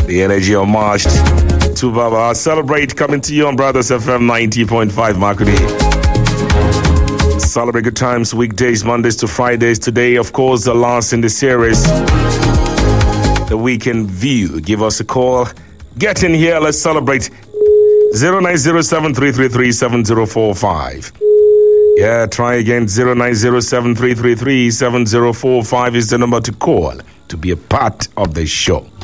The energy homage to Baba. Celebrate coming to you on Brothers FM 90.5 Makudi. Celebrate good times, weekdays, Mondays to Fridays. Today, of course, the last in the series, The Weekend View. Give us a call. Get in here. Let's celebrate. 0907-333-7045. Yeah, try again. 0907-333-7045 is the number to call to be a part of the show.